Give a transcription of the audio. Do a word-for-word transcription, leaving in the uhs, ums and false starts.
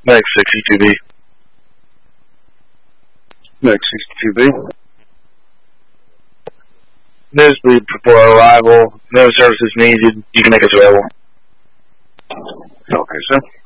Max sixty-two B. Max sixty-two B. Nosebleed before arrival. No services needed. You can make us available. Okay, sir.